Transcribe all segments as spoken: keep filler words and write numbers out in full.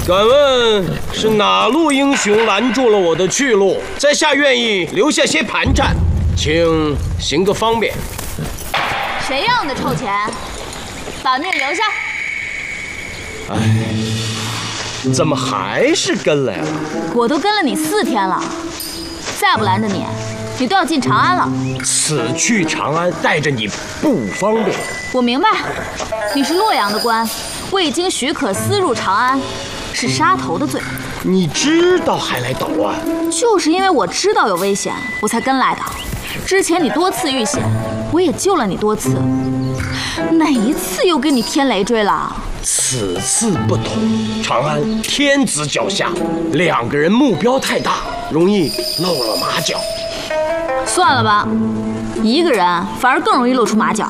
敢问是哪路英雄拦住了我的去路？在下愿意留下些盘缠，请行个方便。 谁要你的臭钱？把命留下。 哎，怎么还是跟来了？ 我都跟了你四天了，再不拦着你，你都要进长安了。 此去长安带着你不方便。 我明白，你是洛阳的官，未经许可私入长安，是杀头的罪。 你知道还来捣乱？ 就是因为我知道有危险，我才跟来的。之前你多次遇险，我也救了你多次，哪一次又给你添累赘了？ 此次不同，长安天子脚下，两个人目标太大，容易露了马脚。 算了吧，一个人反而更容易露出马脚。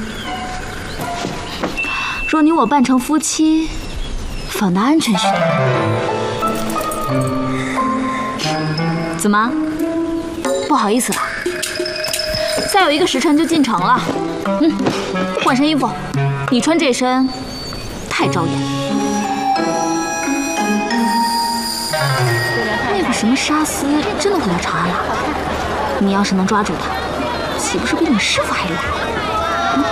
若你我扮成夫妻，反倒安全许多。怎么，不好意思吧？再有一个时辰就进城了。嗯，换身衣服，你穿这身太招眼。那个什么沙司真的回到长安了？你要是能抓住他，岂不是比你师傅还厉害？嗯，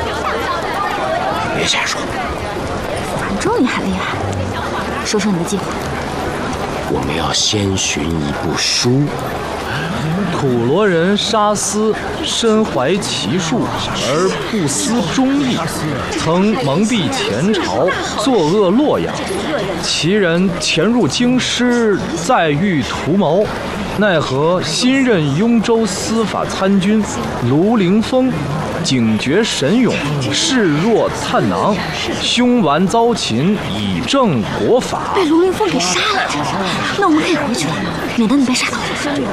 别瞎说。 反正你还厉害，说说你的计划。 我们要先寻一部书。 土罗人沙司身怀奇术而不思忠义，曾蒙蔽前朝，作恶洛阳。其人潜入京师，再遇图谋，奈何新任雍州司法参军卢凌风警觉神勇，视若探囊，凶顽遭擒，以正国法。 被卢凌风给杀了，那我们可以回去了，免得你被杀头。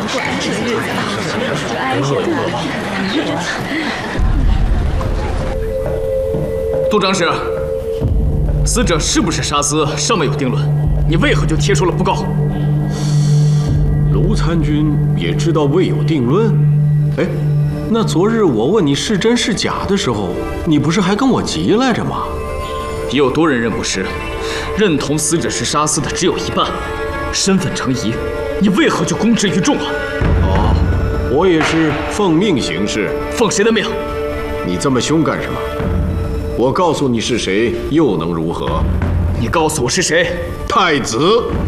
杜长史，死者是不是沙司尚未有定论，你为何就贴出了布告？ 卢参军也知道未有定论。哎，那昨日我问你是真是假的时候，你不是还跟我急来着吗？ 也有多人认不是，认同死者是沙司的只有一半，身份成疑，你为何就公之于众啊？ 哦，我也是奉命行事。 奉谁的命？ 你这么凶干什么？我告诉你是谁，又能如何？ 你告诉我是谁？ 太子。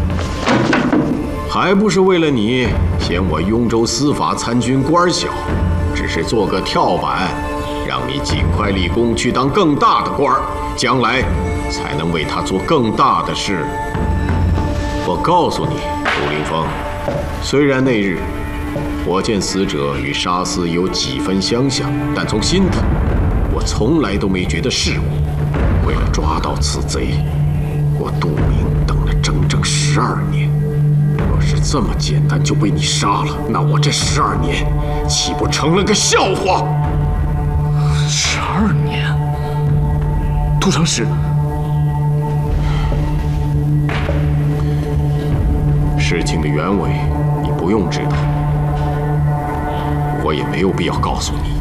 还不是为了你嫌我雍州司法参军官小，只是做个跳板，让你尽快立功去当更大的官，将来才能为他做更大的事。我告诉你，卢凌风，虽然那日我见死者与沙司有几分相像，但从心底我从来都没觉得是我。为了抓到此贼，我杜明等了整整十二年。若是这么简单就被你杀了，那我这十二年岂不成了个笑话？ 十二年，杜长史， 事情的原委你不用知道，我也没有必要告诉你。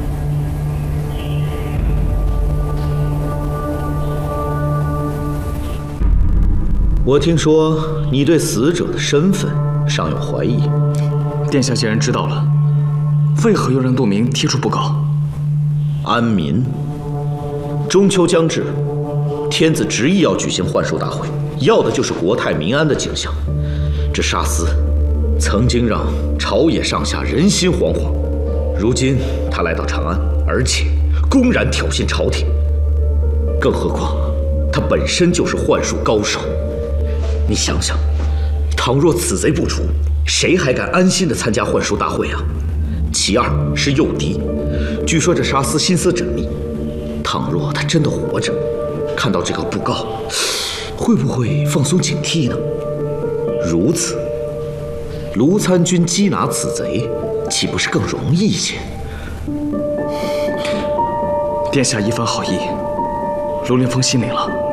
我听说你对死者的身份尚有怀疑。 殿下既然知道了，为何又让杜明提出布告？ 安民，中秋将至，天子执意要举行幻术大会，要的就是国泰民安的景象。这沙司曾经让朝野上下人心惶惶，如今他来到长安，而且公然挑衅朝廷，更何况他本身就是幻术高手。你想想，倘若此贼不除，谁还敢安心地参加幻术大会啊？其二是诱敌，据说这沙司心思缜密，倘若他真的活着，看到这个布告，会不会放松警惕呢？如此，卢参军缉拿此贼，岂不是更容易一些？ 殿下一番好意，卢凌风心领了。